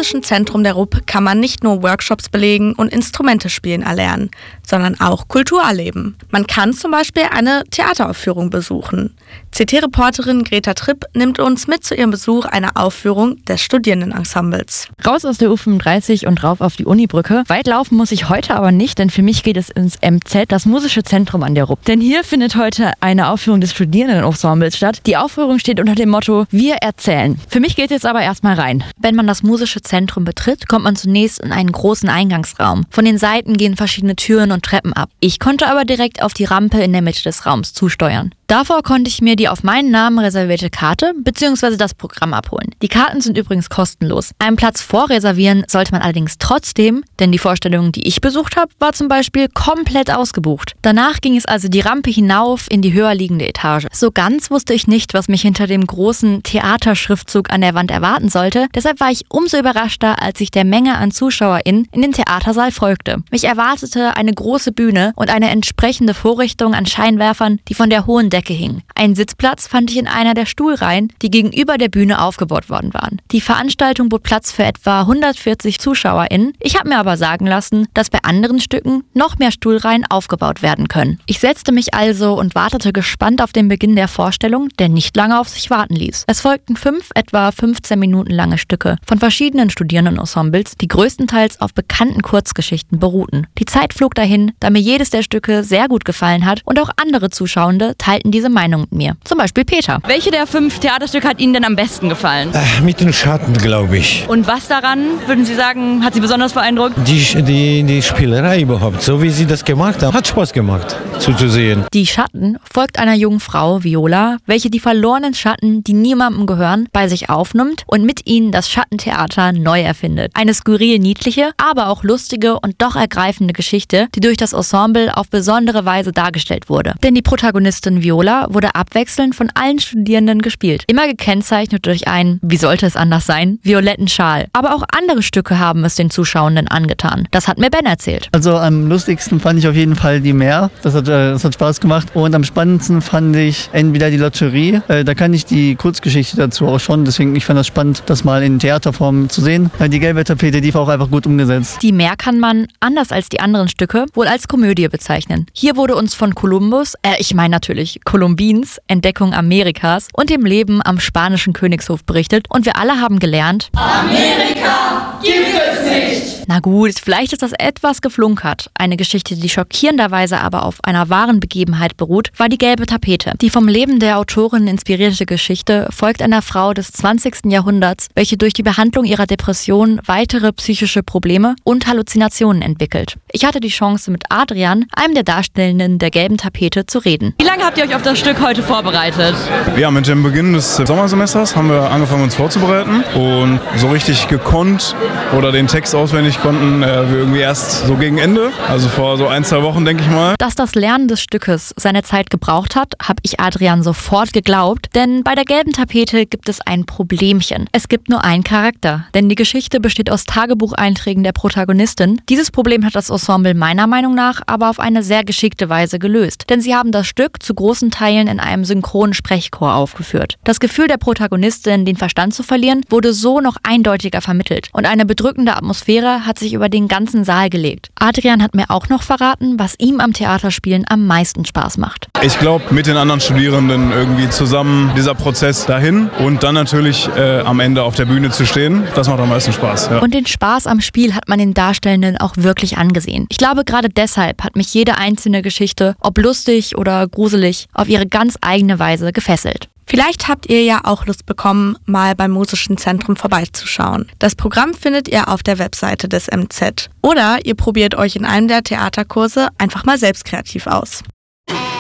Musischen Zentrum der RUP kann man nicht nur Workshops belegen und Instrumente spielen erlernen, sondern auch Kultur erleben. Man kann zum Beispiel eine Theateraufführung besuchen. CT-Reporterin Greta Tripp nimmt uns mit zu ihrem Besuch einer Aufführung des Studierendenensembles. Raus aus der U35 und rauf auf die Unibrücke. Weit laufen muss ich heute aber nicht, denn für mich geht es ins MZ, das Musische Zentrum an der RUP. Denn hier findet heute eine Aufführung des Studierendenensembles statt. Die Aufführung steht unter dem Motto Wir erzählen. Für mich geht es jetzt aber erstmal rein. Wenn man das Musische Zentrum betritt, kommt man zunächst in einen großen Eingangsraum. Von den Seiten gehen verschiedene Türen und Treppen ab. Ich konnte aber direkt auf die Rampe in der Mitte des Raums zusteuern. Davor konnte ich mir die auf meinen Namen reservierte Karte bzw. das Programm abholen. Die Karten sind übrigens kostenlos. Einen Platz vorreservieren sollte man allerdings trotzdem, denn die Vorstellung, die ich besucht habe, war zum Beispiel komplett ausgebucht. Danach ging es also die Rampe hinauf in die höher liegende Etage. So ganz wusste ich nicht, was mich hinter dem großen Theaterschriftzug an der Wand erwarten sollte. Deshalb war ich umso überraschter, als ich der Menge an ZuschauerInnen in den Theatersaal folgte. Mich erwartete eine große Bühne und eine entsprechende Vorrichtung an Scheinwerfern, die von der hohen Decke hing. Einen Sitzplatz fand ich in einer der Stuhlreihen, die gegenüber der Bühne aufgebaut worden waren. Die Veranstaltung bot Platz für etwa 140 ZuschauerInnen. Ich habe mir aber sagen lassen, dass bei anderen Stücken noch mehr Stuhlreihen aufgebaut werden können. Ich setzte mich also und wartete gespannt auf den Beginn der Vorstellung, der nicht lange auf sich warten ließ. Es folgten 5 etwa 15 Minuten lange Stücke von verschiedenen Studierendenensembles, die größtenteils auf bekannten Kurzgeschichten beruhten. Die Zeit flog dahin, da mir jedes der Stücke sehr gut gefallen hat und auch andere Zuschauende teilten diese Meinung mit mir. Zum Beispiel Peter. Welche der 5 Theaterstücke hat Ihnen denn am besten gefallen? Mit den Schatten, glaube ich. Und was daran, würden Sie sagen, hat Sie besonders beeindruckt? Die Spielerei überhaupt, so wie sie das gemacht haben, hat Spaß gemacht zuzusehen. Die Schatten folgt einer jungen Frau, Viola, welche die verlorenen Schatten, die niemandem gehören, bei sich aufnimmt und mit ihnen das Schattentheater neu erfindet. Eine skurril niedliche, aber auch lustige und doch ergreifende Geschichte, die durch das Ensemble auf besondere Weise dargestellt wurde. Denn die Protagonistin Viola wurde abwechselnd von allen Studierenden gespielt. Immer gekennzeichnet durch einen, wie sollte es anders sein, violetten Schal. Aber auch andere Stücke haben es den Zuschauenden angetan. Das hat mir Ben erzählt. Also am lustigsten fand ich auf jeden Fall die Mär. Das hat Spaß gemacht. Und am spannendsten fand ich entweder die Lotterie. Da kann ich die Kurzgeschichte dazu auch schon. Deswegen, ich fand das spannend, das mal in Theaterform zu sehen. Die gelbe Tapete, die war auch einfach gut umgesetzt. Die Mär kann man, anders als die anderen Stücke, wohl als Komödie bezeichnen. Hier wurde uns von Kolumbins Entdeckung Amerikas und dem Leben am spanischen Königshof berichtet. Und wir alle haben gelernt: Amerika gibt es nicht! Na gut, vielleicht ist das etwas geflunkert. Eine Geschichte, die schockierenderweise aber auf einer wahren Begebenheit beruht, war die gelbe Tapete. Die vom Leben der Autorin inspirierte Geschichte folgt einer Frau des 20. Jahrhunderts, welche durch die Behandlung ihrer Depression weitere psychische Probleme und Halluzinationen entwickelt. Ich hatte die Chance, mit Adrian, einem der Darstellenden der gelben Tapete, zu reden. Wie lange habt ihr euch auf das Stück heute vorbereitet? Ja, mit dem Beginn des Sommersemesters haben wir angefangen, uns vorzubereiten. Und so richtig gekonnt oder den Text auswendig konnten wir irgendwie erst so gegen Ende. Also vor so 1-2 Wochen, denke ich mal. Dass das Lernen des Stückes seine Zeit gebraucht hat, habe ich Adrian sofort geglaubt. Denn bei der gelben Tapete gibt es ein Problemchen. Es gibt nur einen Charakter. Denn die Geschichte besteht aus Tagebucheinträgen der Protagonistin. Dieses Problem hat das Ensemble meiner Meinung nach aber auf eine sehr geschickte Weise gelöst. Denn sie haben das Stück zu großen Teilen in einem synchronen Sprechchor aufgeführt. Das Gefühl der Protagonistin, den Verstand zu verlieren, wurde so noch eindeutiger vermittelt. Und eine bedrückende Atmosphäre hat sich über den ganzen Saal gelegt. Adrian hat mir auch noch verraten, was ihm am Theaterspielen am meisten Spaß macht. Ich glaube, mit den anderen Studierenden irgendwie zusammen dieser Prozess dahin und dann natürlich am Ende auf der Bühne zu stehen, das macht am meisten Spaß. Ja. Und den Spaß am Spiel hat man den Darstellenden auch wirklich angesehen. Ich glaube, gerade deshalb hat mich jede einzelne Geschichte, ob lustig oder gruselig, auf ihre ganz eigene Weise gefesselt. Vielleicht habt ihr ja auch Lust bekommen, mal beim Musischen Zentrum vorbeizuschauen. Das Programm findet ihr auf der Webseite des MZ. Oder ihr probiert euch in einem der Theaterkurse einfach mal selbst kreativ aus.